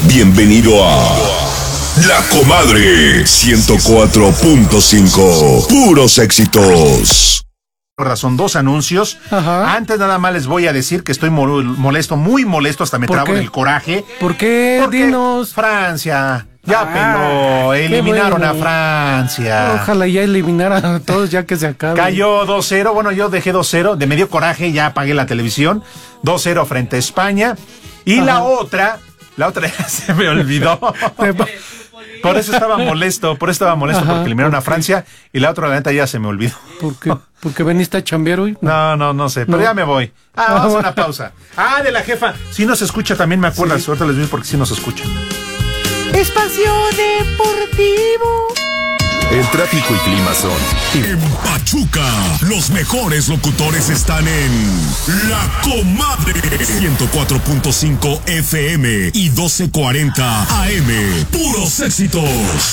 Bienvenido a La Comadre 104.5. Puros éxitos. Razón, dos anuncios. Ajá. Antes nada más les voy a decir que estoy molesto, muy molesto, hasta me trabo el coraje. ¿Por qué? Porque Dinos. Francia ya peló, eliminaron a Francia. Ojalá ya eliminaran a todos ya que se acabe. Cayó 2-0, bueno, yo dejé 2-0, de medio coraje ya apagué la televisión. 2-0 frente a España. Y la otra ya se me olvidó. Por eso estaba molesto, porque eliminaron a Francia, y la otra, la neta, ya se me olvidó. ¿Por qué? ¿Porque veniste a chambear hoy? No sé, pero ya me voy. Vamos a una pausa. De la jefa. Si nos escucha también, me acuerdas. Ahorita les digo porque sí nos escucha. Espacio Deportivo. El tráfico y clima son... En Pachuca, los mejores locutores están en La Comadre 104.5 FM y 1240 AM. Puros éxitos.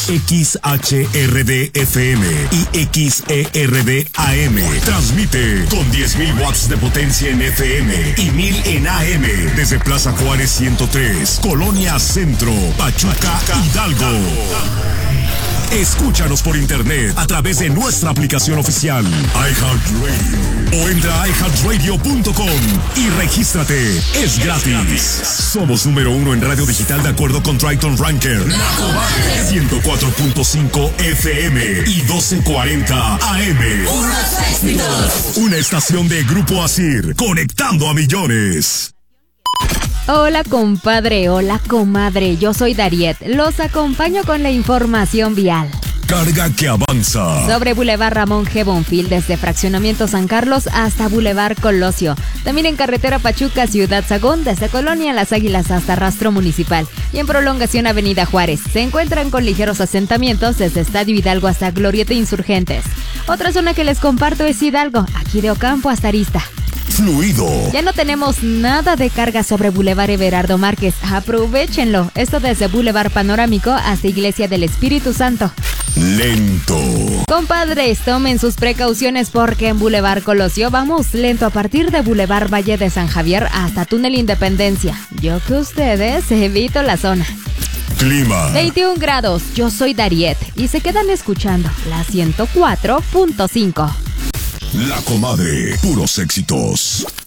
XHRD FM y XERD AM. Transmite con 10.000 watts de potencia en FM y 1.000 en AM. Desde Plaza Juárez 103, Colonia Centro, Pachuca, Hidalgo. Escúchanos por internet a través de nuestra aplicación oficial iHeartRadio o entra a iHeartRadio.com y regístrate. Es gratis. Somos número 1 en radio digital de acuerdo con Triton Ranker. La Comadre 104.5 FM y 1240 AM. Una estación de Grupo Asir, conectando a millones. Hola compadre, hola comadre, yo soy Dariet, los acompaño con la información vial. Carga que avanza. Sobre Boulevard Ramón G. Bonfil, desde Fraccionamiento San Carlos hasta Boulevard Colosio. También en carretera Pachuca, Ciudad Sagún, desde Colonia Las Águilas hasta Rastro Municipal. Y en prolongación Avenida Juárez. Se encuentran con ligeros asentamientos desde Estadio Hidalgo hasta Glorieta Insurgentes. Otra zona que les comparto es Hidalgo, aquí de Ocampo hasta Arista. Fluido. Ya no tenemos nada de carga sobre Boulevard Everardo Márquez. Aprovechenlo. Esto desde Boulevard Panorámico hasta Iglesia del Espíritu Santo. Lento. Compadres, tomen sus precauciones porque en Boulevard Colosio vamos lento a partir de Boulevard Valle de San Javier hasta Túnel Independencia. Yo que ustedes evito la zona. Clima. 21 grados. Yo soy Dariet y se quedan escuchando la 104.5. La Comadre, puros éxitos.